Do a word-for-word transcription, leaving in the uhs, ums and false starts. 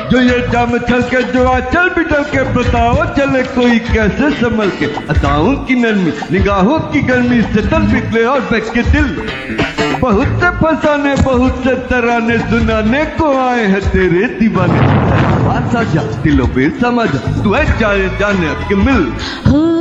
जो ये जाम छल के जो आचल बिटल के बताओ चले कोई कैसे संभल के। अदाओं की नरमी निगाहों की गर्मी से तल पिघले और बह के दिल। बहुत से फसाने बहुत से तराने सुनाने को आए हैं तेरे दीवाने। बात साझा दिलों पे समझ तू है जाने जाने के मिल।